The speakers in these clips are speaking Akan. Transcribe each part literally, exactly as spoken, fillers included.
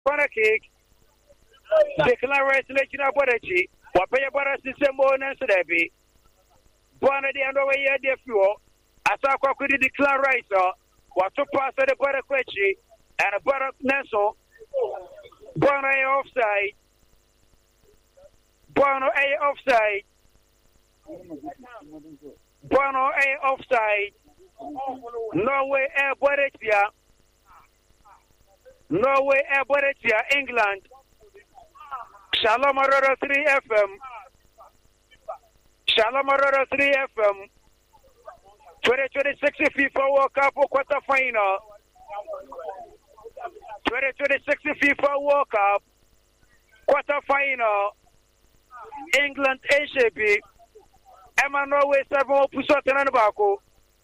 Para cake. Declare rice national body. What pay about a system on and Srebi. One of the underway idea fuel. As I could declare rice. What to pass the butter quechi and a butter nestle. One A offside. One A offside. One A offside. Norway Air Boretia. Norway Air Boretia, England. Shalom Aurora three F M. Shalom Aurora three F M. twenty twenty-six FIFA World Cup quarter final. twenty twenty-six FIFA World Cup quarter final. England H A B. Emma Norway seven Pusot and Baku.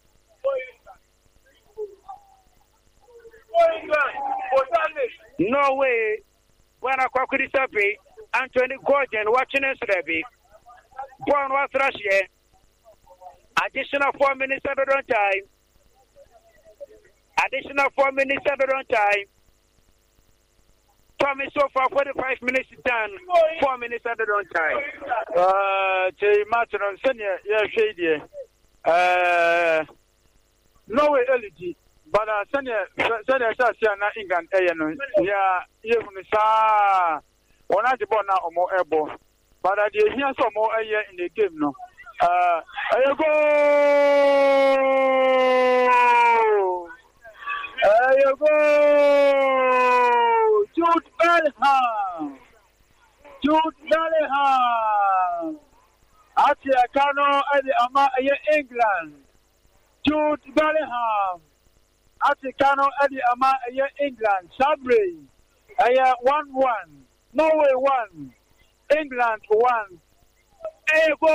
Norway, when I could be Anthony Gordon watching us, Rebbe. Born was Russia. Additional four minutes at on time. Additional four minutes at on time. Tommy so far forty-five minutes done. Four minutes at on time. Uh, Jay Martin on Senior, yeah, shady. Uh, Norway L G. But uh, Senior, Senior, Senior, England, yeah, even the Sa, one at the born now or more airborne. But I did hear some more a year in the game, no. Uh, I go, I go, Jude Bellingham, Jude Bellingham, Atia Kano, Ama, England, Jude Bellingham. Atikano Eddie Ama England, Sabri, Aya one one, Norway one, England one. Ego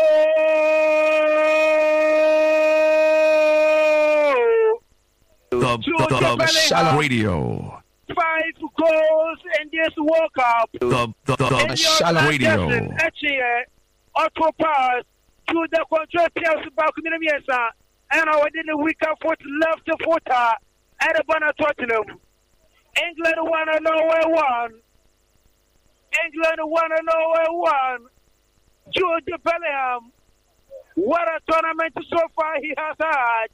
the, the, the Shalom Radio. Five goals in this World Cup. The, the, the, the Shalom Radio. Actually, auto pass to the control players back in the Miesa. And I did the weaker foot left to foot at the Bonner Tottenham. England won and Norway one. England won and Norway one. Jude Bellingham. What a tournament so far he has had.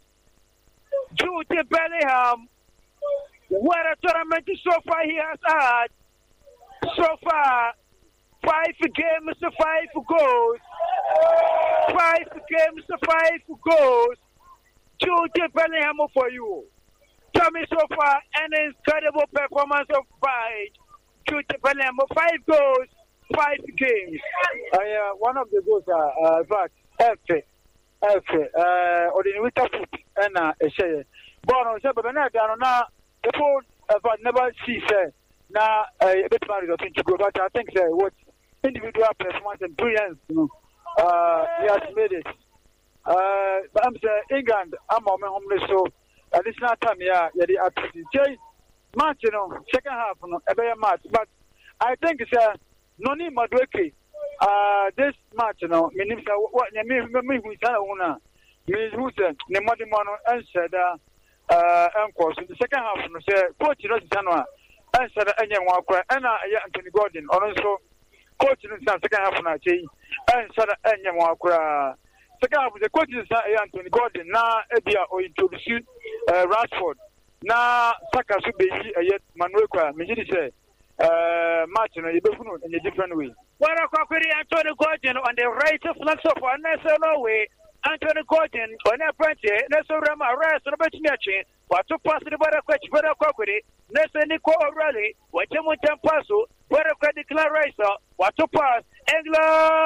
Jude Bellingham. What a tournament so far he has had. So far, five games, five goals. Five games, five goals. Jude Bellingham for you. Tell me so far an incredible performance of five. Jude Bellingham, five goals, five games. Uh, yeah, one of the goals are, uh, but F, F, uh, or the winter foot, and uh, a share. But on Saturday night, I don't know, the phone, but never see, sir. Now, a bit married, I think to go, but I think, sir, what individual performance and brilliance, you know, uh, he has made it. Uh, but I'm saying England, I'm on my homeless, so additional time, yeah, yeah, the activity. Match, you know, second half, you know, a better match. But I think it's a no need Madweke. Uh, this match, you know, means what you mean, me who's a owner, means who's a Nemadimano answered, uh, uncle. So the second half, you know, say, coach, you know, Sanwa, answered any one, and I, Anthony Gordon, also coach in the second half of the day, answered any one. Second half, the coach is Anthony Gordon. Now, Edia or introduce uh, Rashford. Now, Saka should be yet Manuel. Mijidi say, uh, match in a different way. What a query, Anthony Gordon on the right of flank of one national way. Anthony Gordon on a branch, Nelson Rama, Rice, Robert Miachi, what to pass the better coach, better query, Nelson Nico O'Reilly, what you want to pass, what a credit Clarice, what to pass, England.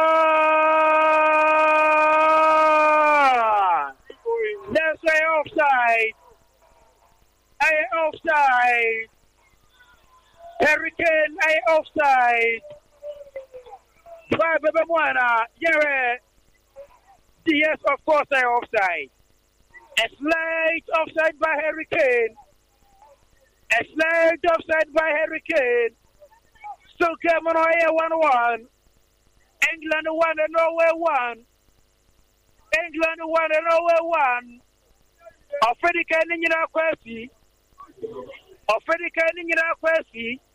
Let's say offside. A offside. Hurricane A offside. Five of them one. Yeah. Yes, of course, I offside. A slight offside by Hurricane. A slight offside by Hurricane. Still coming on here one one. England one and Norway one. England one and Norway one. Africa in your question. Africa in your question.